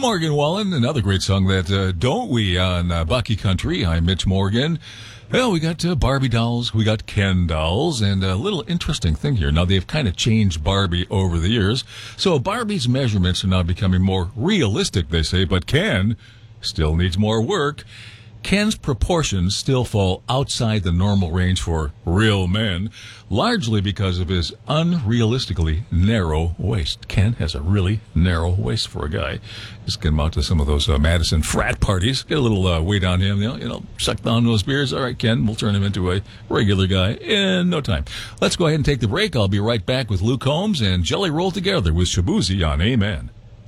Morgan Wallen, another great song that Don't We on Bucky Country. I'm Mitch Morgan. Well, we got Barbie dolls, we got Ken dolls, and a little interesting thing here. Now, they've kind of changed Barbie over the years, so Barbie's measurements are now becoming more realistic, they say, but Ken still needs more work. Ken's proportions still fall outside the normal range for real men, largely because of his unrealistically narrow waist. Ken has a really narrow waist for a guy. Just get him out to some of those Madison frat parties. Get a little weight on him, suck down those beers. All right, Ken, we'll turn him into a regular guy in no time. Let's go ahead and take the break. I'll be right back with Luke Combs and Jelly Roll Together with Shabuzi on Amen.